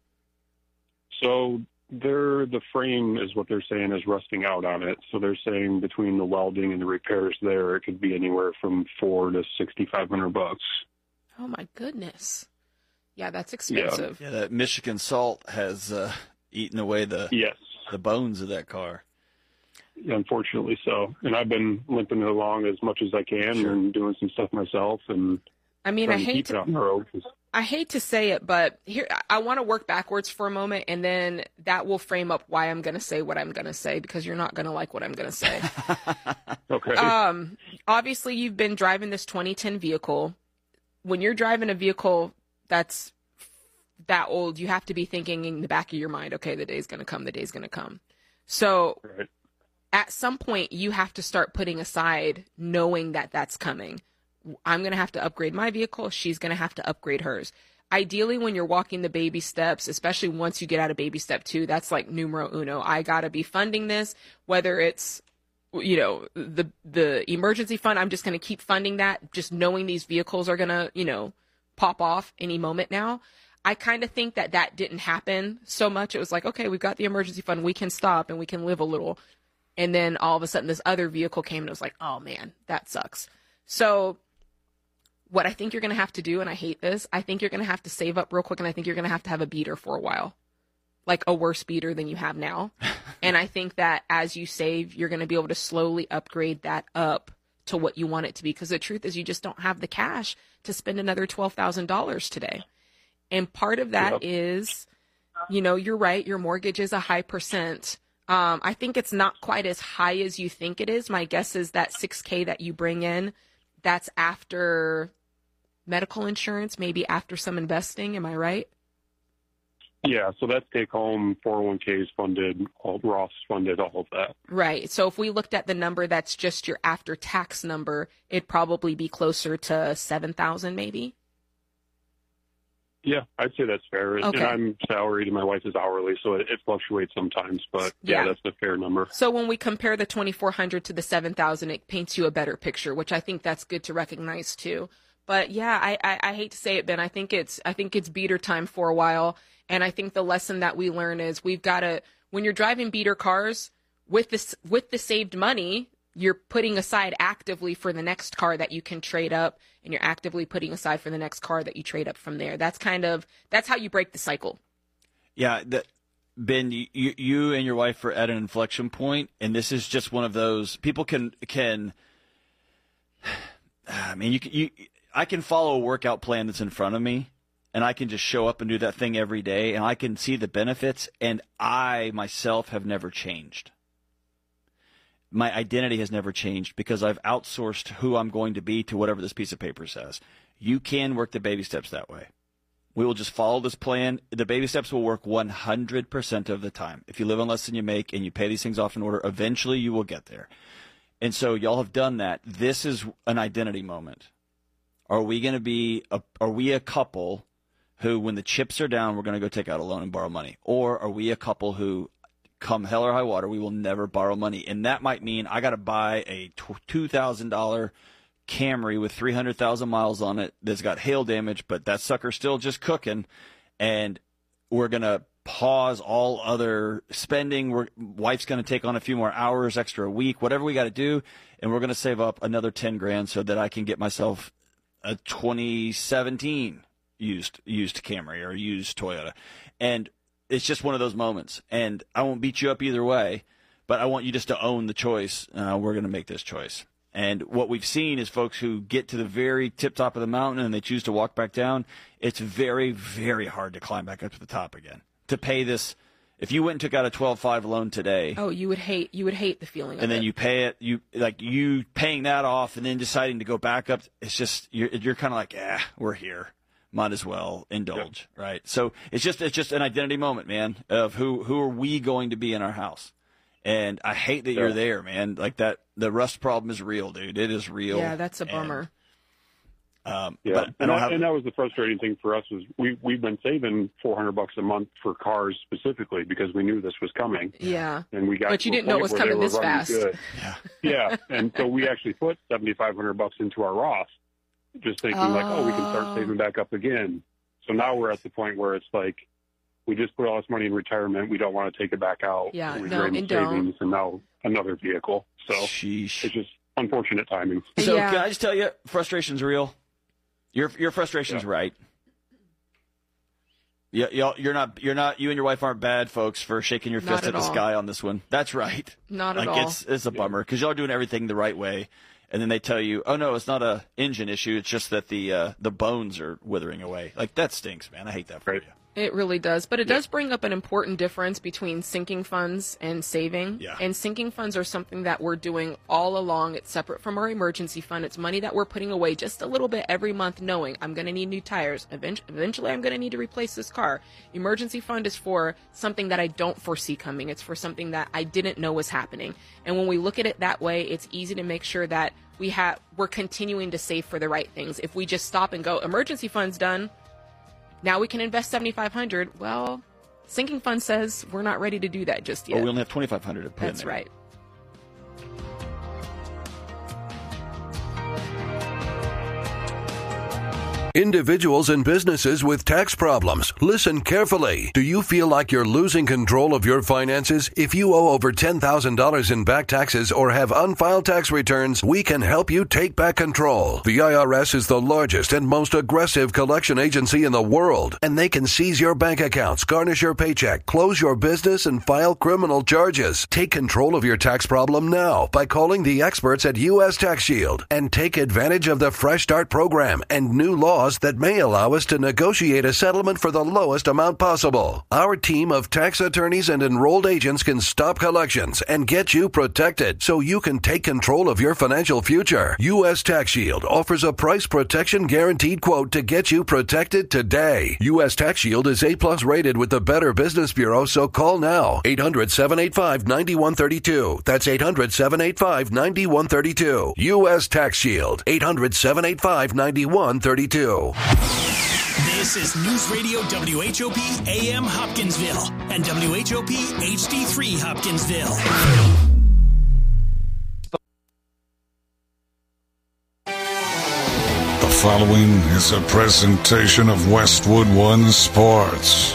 So, they're the frame is what they're saying is rusting out on it. So they're saying between the welding and the repairs there, it could be anywhere from four to sixty five hundred bucks. Oh my goodness! Yeah, that's expensive. Yeah, yeah that Michigan salt has uh, eaten away the yes. the bones of that car. Unfortunately so. And I've been limping it along as much as I can sure. and doing some stuff myself. And I mean, I to hate keep to, it on the road. I hate to say it, but here, I want to work backwards for a moment, and then that will frame up why I'm going to say what I'm going to say, because you're not going to like what I'm going to say. Okay. Um, obviously you've been driving this twenty ten vehicle. When you're driving a vehicle that's that old, you have to be thinking in the back of your mind, okay, the day's going to come, the day's going to come. So right. at some point you have to start putting aside knowing that that's coming. I'm going to have to upgrade my vehicle. She's going to have to upgrade hers. Ideally, when you're walking the baby steps, especially once you get out of baby step two, that's like numero uno. I got to be funding this, whether it's, you know, the, the emergency fund. I'm just going to keep funding that, just knowing these vehicles are going to, you know, pop off any moment now. I kind of think that that didn't happen so much. It was like, okay, we've got the emergency fund. We can stop and we can live a little. And then all of a sudden this other vehicle came and it was like, oh man, that sucks. So what I think you're going to have to do, and I hate this, I think you're going to have to save up real quick, and I think you're going to have to have a beater for a while, like a worse beater than you have now. And I think that as you save, you're going to be able to slowly upgrade that up to what you want it to be, because the truth is you just don't have the cash to spend another twelve thousand dollars today. And part of that yep. is, you know, you're right, your mortgage is a high percent. Um, I think it's not quite as high as you think it is. My guess is that six K that you bring in, that's after medical insurance, maybe after some investing. Am I right? Yeah, so that's take home, four oh one k is funded, all Roth's funded, all of that. Right. So if we looked at the number that's just your after tax number, it'd probably be closer to seven thousand maybe. Yeah, I'd say that's fair. Okay. And I'm salaried and my wife is hourly, so it, it fluctuates sometimes. But yeah, Yeah. that's a fair number. So when we compare the twenty-four hundred to the seven thousand, it paints you a better picture, which I think that's good to recognize too. But yeah, I, I, I hate to say it, Ben. I think it's I think it's beater time for a while, and I think the lesson that we learn is we've got to, when you're driving beater cars with this with the saved money, you're putting aside actively for the next car that you can trade up, and you're actively putting aside for the next car that you trade up from there. That's kind of that's how you break the cycle. Yeah, the, Ben, you, you and your wife are at an inflection point, and this is just one of those people can can. I mean, you, you I can follow a workout plan that's in front of me, and I can just show up and do that thing every day, and I can see the benefits, and I myself have never changed. My identity has never changed because I've outsourced who I'm going to be to whatever this piece of paper says. You can work the baby steps that way. We will just follow this plan. The baby steps will work one hundred percent of the time. If you live on less than you make and you pay these things off in order, eventually you will get there. And so y'all have done that. This is an identity moment. Are we going to be, a, are we a couple who, when the chips are down, we're going to go take out a loan and borrow money? Or are we a couple who, come hell or high water, we will never borrow money? And that might mean I got to buy a two thousand dollars Camry with three hundred thousand miles on it that's got hail damage, but that sucker's still just cooking. And we're going to pause all other spending. We're, wife's going to take on a few more hours extra a week, whatever we got to do. And we're going to save up another ten grand so that I can get myself a twenty seventeen used used Camry or used Toyota. And it's just one of those moments. And I won't beat you up either way, but I want you just to own the choice. Uh, we're going to make this choice. And what we've seen is folks who get to the very tip top of the mountain and they choose to walk back down. It's very, very hard to climb back up to the top again. To pay this, if you went and took out a twelve five loan today. Oh, you would hate you would hate the feeling of it. And then you pay it, you like you paying that off and then deciding to go back up. It's just you're you're kind of like, yeah, we're here. Might as well indulge, yep. Right? So it's just it's just an identity moment, man, of who who are we going to be in our house. And I hate that yeah. you're there, man. Like that, the rust problem is real, dude. It is real. Yeah, that's a bummer. And, um, yeah, but and, I don't that, have... and that was the frustrating thing for us was we we've been saving four hundred bucks a month for cars specifically because we knew this was coming. Yeah, and we got. But you didn't know it was coming this fast. Good. Yeah, yeah, and so we actually put seventy five hundred bucks into our Roth, just thinking oh. like, oh, we can start saving back up again. So now we're at the point where it's like. We just put all this money in retirement. We don't want to take it back out. Yeah, we no, drain the and savings, don't. and now another vehicle. So Sheesh. It's just unfortunate timing. So yeah. can I just tell you, frustration's real. Your your frustration's yeah. right. Yeah, y'all, you're not you're not you and your wife aren't bad folks for shaking your fist at at the all. sky on this one. That's right. Not like at all. It's it's a bummer because y'all are doing everything the right way, and then they tell you, oh no, it's not a engine issue. It's just that the uh, the bones are withering away. Like that stinks, man. I hate that for right. you. It really does. But it does bring up an important difference between sinking funds and saving. Yeah. And sinking funds are something that we're doing all along. It's separate from our emergency fund. It's money that we're putting away just a little bit every month, knowing I'm going to need new tires. Eventually, I'm going to need to replace this car. Emergency fund is for something that I don't foresee coming. It's for something that I didn't know was happening. And when we look at it that way, it's easy to make sure that we have, we're continuing to save for the right things. If we just stop and go, emergency fund's done, now we can invest seventy-five hundred dollars. Well, sinking fund says we're not ready to do that just yet. Oh, we only have twenty-five hundred dollars to put That's in there. right. Individuals and businesses with tax problems, listen carefully. Do you feel like you're losing control of your finances? If you owe over ten thousand dollars in back taxes or have unfiled tax returns, we can help you take back control. The I R S is the largest and most aggressive collection agency in the world, and they can seize your bank accounts, garnish your paycheck, close your business, and file criminal charges. Take control of your tax problem now by calling the experts at U S Tax Shield and take advantage of the Fresh Start program and new laws that may allow us to negotiate a settlement for the lowest amount possible. Our team of tax attorneys and enrolled agents can stop collections and get you protected so you can take control of your financial future. U S Tax Shield offers a price protection guaranteed quote to get you protected today. U S Tax Shield is A plus rated with the Better Business Bureau, so call now. eight hundred, seven eight five, nine one three two. That's eight hundred, seven eight five, nine one three two. U S Tax Shield. eight hundred, seven eight five, nine one three two. This This is News Radio W H O P A M Hopkinsville and W H O P H D three Hopkinsville. The following is a presentation of Westwood One Sports.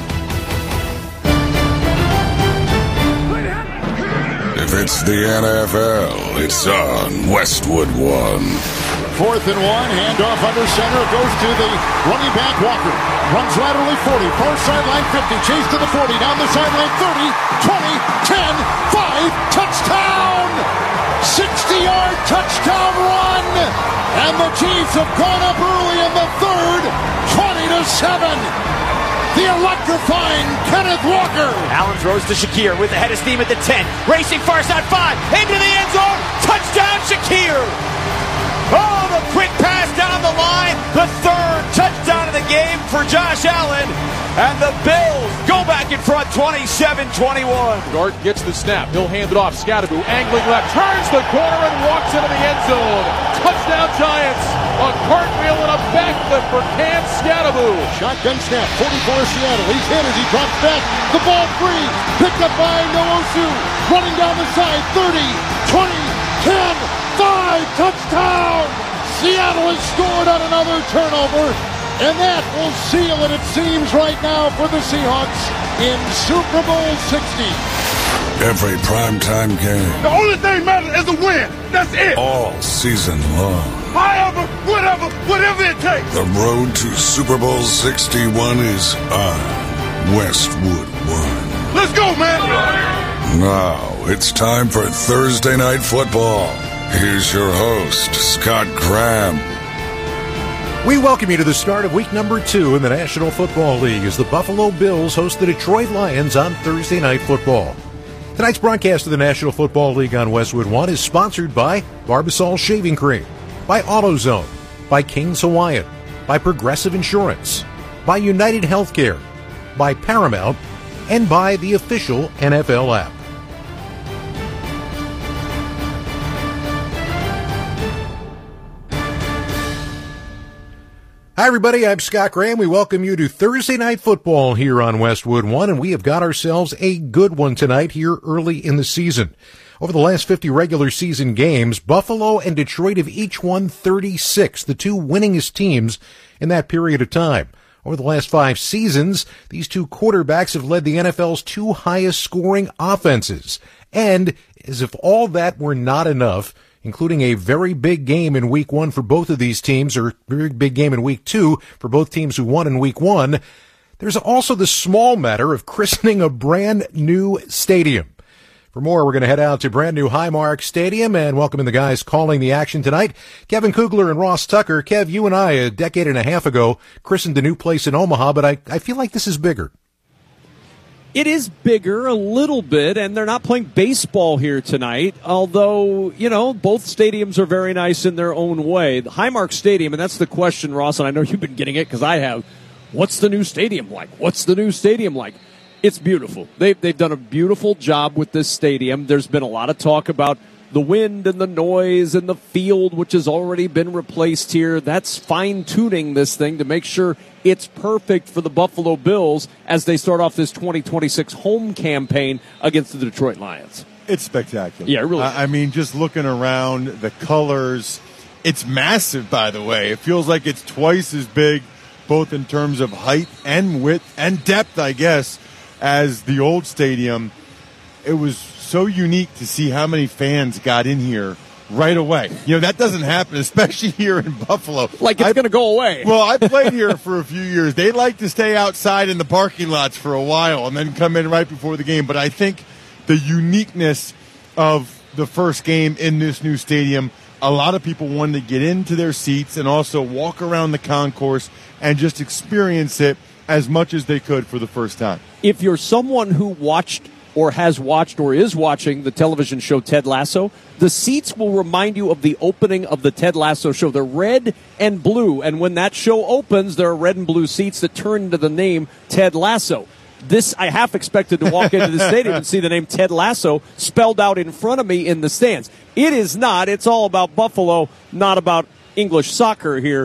If it's the N F L, it's on Westwood One. Fourth and one, handoff under center, goes to the running back Walker. Runs laterally forty, far sideline fifty, chase to the forty, down the sideline thirty, twenty, ten, five, touchdown! sixty-yard touchdown run! And the Chiefs have gone up early in the third, twenty to seven. The electrifying Kenneth Walker. Allen throws to Shakir with the head of steam at the ten. Racing far side five, into the end zone. Touchdown Shakir. Oh, the quick pass down the line. The third touchdown of the game for Josh Allen. And the Bills go back in front twenty-seven twenty-one. Dart gets the snap. He'll hand it off. Scatterbu angling left. Turns the corner and walks into the end zone. Touchdown Giants. A cartwheel and a backflip for Cam Scatterbu. Shotgun snap. forty-four Seattle. He's hit as he drops back. The ball free. Picked up by Nwosu. Running down the side. thirty, twenty, ten, five. Touchdown. Seattle has scored on another turnover. And that will seal it, it seems, right now for the Seahawks in Super Bowl sixty. Every primetime game. The only thing matters is the win. That's it. All season long. However, whatever, whatever it takes. The road to Super Bowl sixty-one is on Westwood One. Let's go, man. Now it's time for Thursday Night Football. Here's your host, Scott Graham. We welcome you to the start of week number two in the National Football League as the Buffalo Bills host the Detroit Lions on Thursday Night Football. Tonight's broadcast of the National Football League on Westwood One is sponsored by Barbasol Shaving Cream, by AutoZone, by King's Hawaiian, by Progressive Insurance, by United Healthcare, by Paramount, and by the official N F L app. Hi, everybody. I'm Scott Graham. We welcome you to Thursday Night Football here on Westwood One, and we have got ourselves a good one tonight here early in the season. Over the last fifty regular season games, Buffalo and Detroit have each won thirty-six, the two winningest teams in that period of time. Over the last five seasons, these two quarterbacks have led the N F L's two highest scoring offenses. And as if all that were not enough, including a very big game in week one for both of these teams, or very big game in week two for both teams who won in week one, there's also the small matter of christening a brand new stadium. For more, we're going to head out to brand new Highmark Stadium and welcome in the guys calling the action tonight, Kevin Kugler and Ross Tucker. Kev, you and I, a decade and a half ago, christened a new place in Omaha, but I, I feel like this is bigger. It is bigger a little bit, and they're not playing baseball here tonight, although, you know, both stadiums are very nice in their own way. The Highmark Stadium, and that's the question, Ross, and I know you've been getting it because I have. What's the new stadium like? What's the new stadium like? It's beautiful. They've, they've done a beautiful job with this stadium. There's been a lot of talk about the wind and the noise and the field, which has already been replaced here. That's fine-tuning this thing to make sure it's perfect for the Buffalo Bills as they start off this twenty twenty-six home campaign against the Detroit Lions. It's spectacular. Yeah, it really I, I mean, just looking around, the colors, it's massive, by the way. It feels like it's twice as big, both in terms of height and width and depth, I guess, as the old stadium. It was so unique to see how many fans got in here right away. You know, that doesn't happen, especially here in Buffalo. Like it's going to go away. Well, I played here for a few years. They like to stay outside in the parking lots for a while and then come in right before the game. But I think the uniqueness of the first game in this new stadium, a lot of people wanted to get into their seats and also walk around the concourse and just experience it as much as they could for the first time. If you're someone who watched or has watched or is watching the television show Ted Lasso, the seats will remind you of the opening of the Ted Lasso show. They're red and blue, and when that show opens, there are red and blue seats that turn into the name Ted Lasso. This, I half expected to walk into the stadium and see the name Ted Lasso spelled out in front of me in the stands. It is not. It's all about Buffalo, not about English soccer here.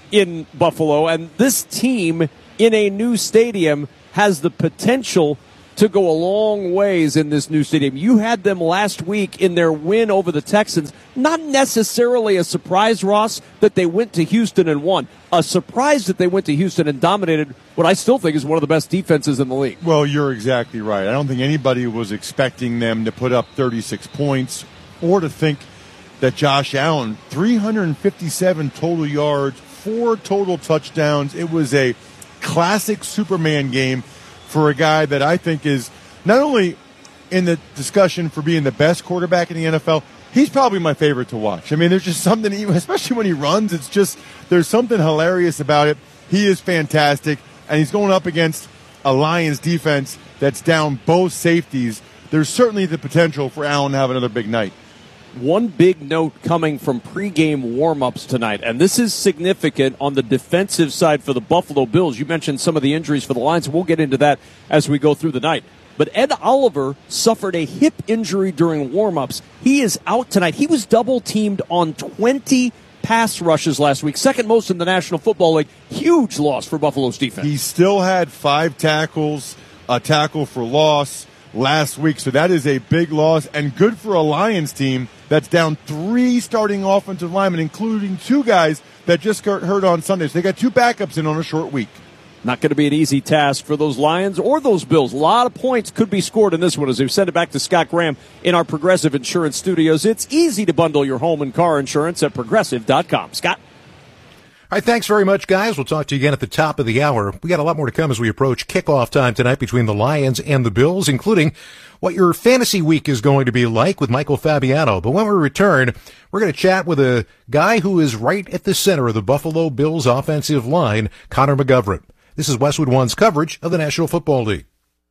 in Buffalo, and this team in a new stadium has the potential to go a long ways in this new stadium. You had them last week in their win over the Texans. Not necessarily a surprise, Ross, that they went to Houston and won. A surprise that they went to Houston and dominated what I still think is one of the best defenses in the league. Well, you're exactly right. I don't think anybody was expecting them to put up thirty-six points or to think that Josh Allen, three hundred fifty-seven total yards, four total touchdowns. It was a classic Superman game for a guy that I think is not only in the discussion for being the best quarterback in the N F L, he's probably my favorite to watch. I mean, there's just something, especially when he runs, it's just, there's something hilarious about it. He is fantastic, and he's going up against a Lions defense that's down both safeties. There's certainly the potential for Allen to have another big night. One big note coming from pregame warm-ups tonight, and this is significant on the defensive side for the Buffalo Bills. You mentioned some of the injuries for the Lions. We'll get into that as we go through the night. But Ed Oliver suffered a hip injury during warm-ups. He is out tonight. He was double-teamed on twenty pass rushes last week, second most in the National Football League. Huge loss for Buffalo's defense. He still had five tackles, a tackle for loss last week, so that is a big loss, and good for a Lions team that's down three starting offensive linemen, including two guys that just got hurt on Sunday. So they got two backups in on a short week. Not going to be an easy task for those Lions or those Bills. A lot of points could be scored in this one as we send it back to Scott Graham in our Progressive Insurance studios. It's easy to bundle your home and car insurance at Progressive dot com. Scott? All right, thanks very much, guys. We'll talk to you again at the top of the hour. We got a lot more to come as we approach kickoff time tonight between the Lions and the Bills, including what your fantasy week is going to be like with Michael Fabiano. But when we return, we're going to chat with a guy who is right at the center of the Buffalo Bills offensive line, Connor McGovern. This is Westwood One's coverage of the National Football League.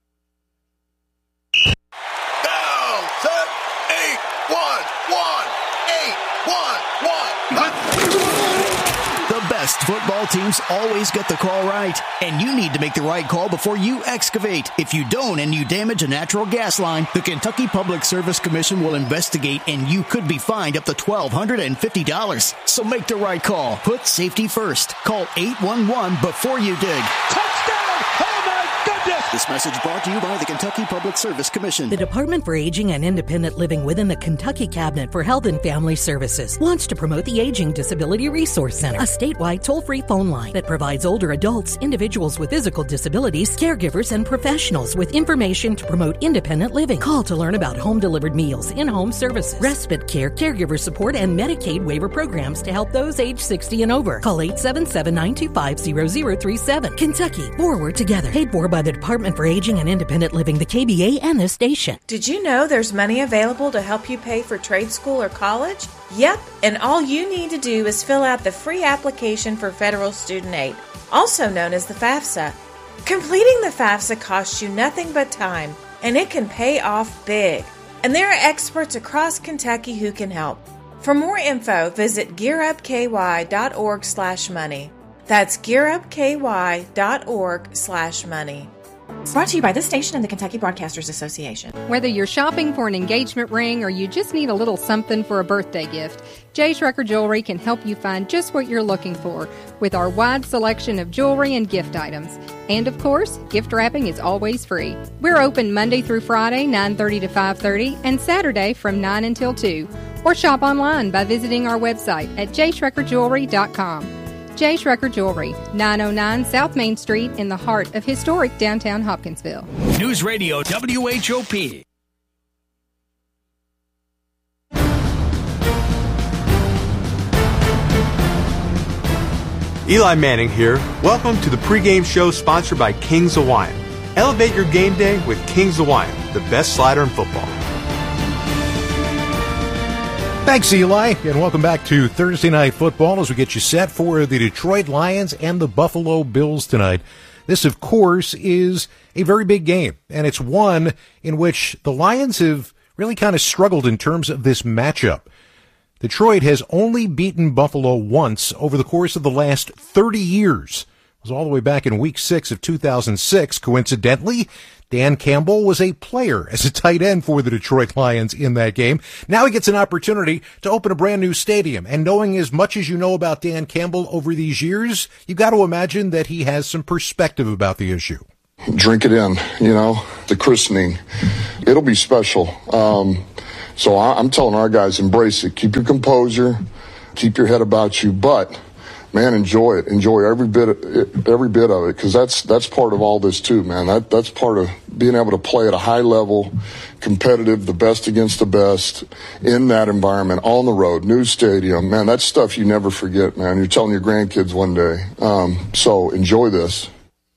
Football teams always get the call right, and you need to make the right call before you excavate. If you don't and you damage a natural gas line, the Kentucky Public Service Commission will investigate, and you could be fined up to one thousand two hundred fifty dollars. So make the right call. Put safety first. Call eight one one before you dig. Touchdown! Oh my goodness! This message brought to you by the Kentucky Public Service Commission. The Department for Aging and Independent Living within the Kentucky Cabinet for Health and Family Services wants to promote the Aging Disability Resource Center, a statewide toll-free phone line that provides older adults, individuals with physical disabilities, caregivers, and professionals with information to promote independent living. Call to learn about home-delivered meals, in-home services, respite care, caregiver support, and Medicaid waiver programs to help those age sixty and over. Call eight seven seven, nine two five, zero zero three seven. Kentucky, forward together. Paid for by the Department for Aging and Independent Living, the K B A, and this station. Did you know there's money available to help you pay for trade school or college? Yep, and all you need to do is fill out the free application for federal student aid, also known as the FAFSA. Completing the FAFSA costs you nothing but time, and it can pay off big. And there are experts across Kentucky who can help. For more info, visit gearupky.org slash money. That's gearupky.org slash money. Brought to you by this station and the Kentucky Broadcasters Association. Whether you're shopping for an engagement ring or you just need a little something for a birthday gift, J. Schrecker Jewelry can help you find just what you're looking for with our wide selection of jewelry and gift items. And of course, gift wrapping is always free. We're open Monday through Friday, nine thirty to five thirty, and Saturday from nine until two. Or shop online by visiting our website at j schrecker jewelry dot com. J. Schrecker Jewelry, nine oh nine South Main Street in the heart of historic downtown Hopkinsville. News Radio W H O P. Eli Manning here. Welcome to the pregame show sponsored by King's Hawaiian. Elevate your game day with King's Hawaiian, the best slider in football. Thanks, Eli, and welcome back to Thursday Night Football as we get you set for the Detroit Lions and the Buffalo Bills tonight. This, of course, is a very big game, and it's one in which the Lions have really kind of struggled in terms of this matchup. Detroit has only beaten Buffalo once over the course of the last thirty years. It was all the way back in week six of two thousand six. Coincidentally, Dan Campbell was a player as a tight end for the Detroit Lions in that game. Now he gets an opportunity to open a brand new stadium. And knowing as much as you know about Dan Campbell over these years, you got to imagine that he has some perspective about the issue. Drink it in, you know, the christening. It'll be special. Um, so I, I'm telling our guys, embrace it. Keep your composure. Keep your head about you. But, man, enjoy it. Enjoy every bit of it, every bit of it, because that's that's part of all this too, man. That That's part of being able to play at a high level, competitive, the best against the best, in that environment, on the road, new stadium. Man, that's stuff you never forget, man. You're telling your grandkids one day. Um, so enjoy this.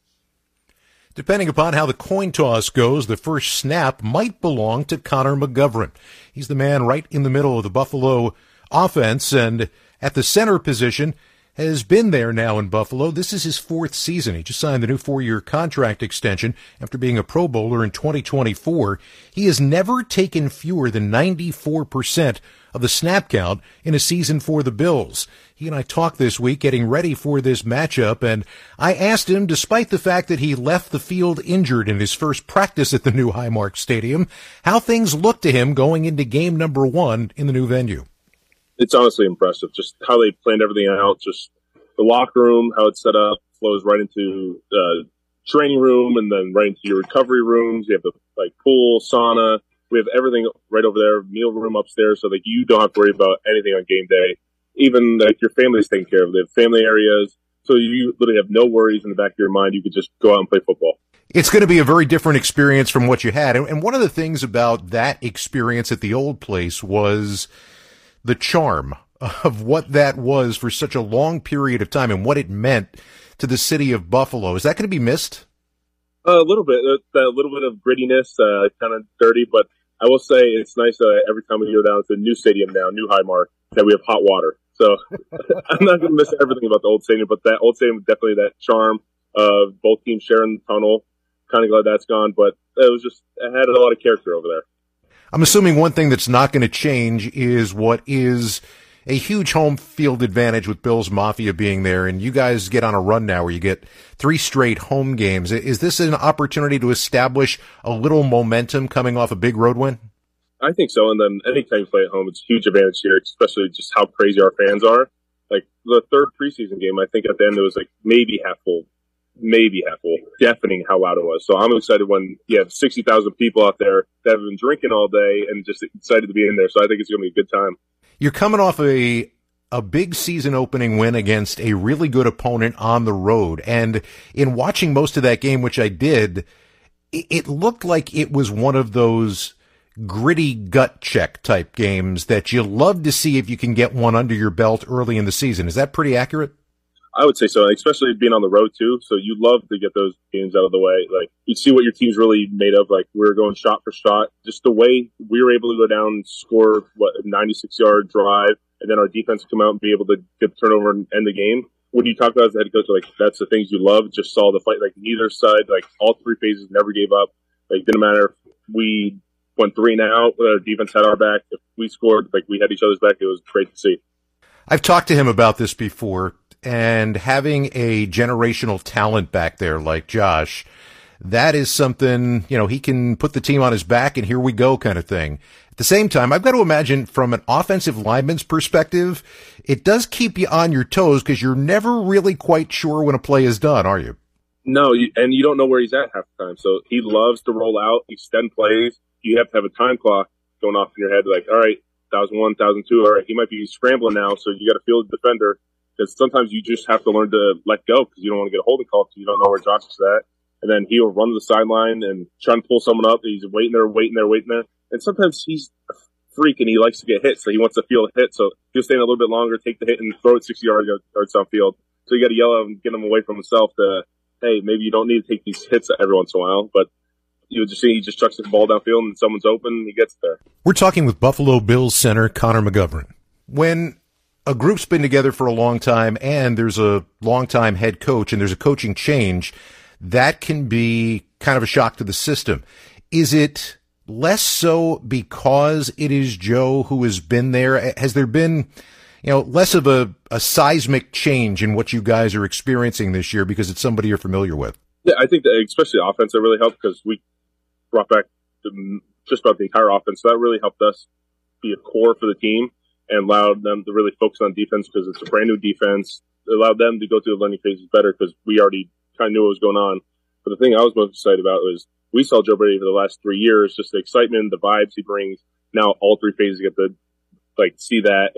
Depending upon how the coin toss goes, the first snap might belong to Connor McGovern. He's the man right in the middle of the Buffalo offense, and at the center position has been there now in Buffalo. This is his fourth season. He just signed the new four-year contract extension after being a Pro Bowler in twenty twenty-four. He has never taken fewer than ninety-four percent of the snap count in a season for the Bills. He and I talked this week getting ready for this matchup, and I asked him, despite the fact that he left the field injured in his first practice at the new Highmark Stadium, how things looked to him going into game number one in the new venue. It's honestly impressive, just how they planned everything out, just the locker room, how it's set up, flows right into the training room and then right into your recovery rooms. You have the like pool, sauna. We have everything right over there, meal room upstairs, so that you don't have to worry about anything on game day. Even like your family's taken care of. They have family areas, so you literally have no worries in the back of your mind. You could just go out and play football. It's going to be a very different experience from what you had. And one of the things about that experience at the old place was the charm of what that was for such a long period of time and what it meant to the city of Buffalo. Is that going to be missed? Uh, a little bit, a, a little bit of grittiness, uh, kind of dirty, but I will say it's nice uh, every time we go down to the new stadium now, new Highmark, that we have hot water. So I'm not going to miss everything about the old stadium, but that old stadium, definitely that charm of both teams sharing the tunnel. Kind of glad that's gone, but it was just, it had a lot of character over there. I'm assuming one thing that's not going to change is what is a huge home field advantage with Bills Mafia being there, and you guys get on a run now where you get three straight home games. Is this an opportunity to establish a little momentum coming off a big road win? I think so, and then anytime you play at home, it's a huge advantage here, especially just how crazy our fans are. Like the third preseason game, I think at the end it was like maybe half full, maybe half full, deafening how loud it was. So I'm excited when you have sixty thousand people out there that have been drinking all day and just excited to be in there. So I think it's going to be a good time. You're coming off a a big season opening win against a really good opponent on the road. And in watching most of that game, which I did, it looked like it was one of those gritty gut check type games that you love to see if you can get one under your belt early in the season. Is that pretty accurate? I would say so, especially being on the road too. So you love to get those games out of the way. Like you see what your team's really made of. Like we were going shot for shot. Just the way we were able to go down and score what a ninety-six yard drive, and then our defense come out and be able to get the turnover and end the game. When you talk about as a head coach, like that's the things you love. Just saw the fight. Like neither side, like all three phases, never gave up. Like didn't matter if we went three and out. Our defense had our back. If we scored, like we had each other's back. It was great to see. I've talked to him about this before. And having a generational talent back there like Josh, that is something, you know, he can put the team on his back and here we go kind of thing. At the same time, I've got to imagine from an offensive lineman's perspective, it does keep you on your toes because you're never really quite sure when a play is done, are you? No, you, and you don't know where he's at half the time. So he loves to roll out, extend plays. You have to have a time clock going off in your head like, all right, one thousand one, one thousand two, all right, he might be scrambling now, so you got to field the defender. Because sometimes you just have to learn to let go because you don't want to get a holding call because you don't know where Josh is at. And then he'll run to the sideline and try to pull someone up. He's waiting there, waiting there, waiting there. And sometimes he's a freak and he likes to get hit, so he wants to feel a hit. So he'll stay in a little bit longer, take the hit, and throw it sixty yards downfield. So you got to yell at him, get him away from himself to, hey, maybe you don't need to take these hits every once in a while. But you would just see he just chucks the ball downfield and someone's open and he gets there. We're talking with Buffalo Bills center Connor McGovern. When a group's been together for a long time and there's a long-time head coach and there's a coaching change, that can be kind of a shock to the system. Is it less so because it is Joe who has been there? Has there been, you know, less of a, a seismic change in what you guys are experiencing this year because it's somebody you're familiar with. Yeah, I think that especially the offense that really helped because we brought back the, just about the entire offense. So that really helped us be a core for the team and allowed them to really focus on defense because it's a brand new defense. It allowed them to go through the learning phases better because we already kind of knew what was going on. But the thing I was most excited about was we saw Joe Brady for the last three years, just the excitement, the vibes he brings. Now all three phases get to like see that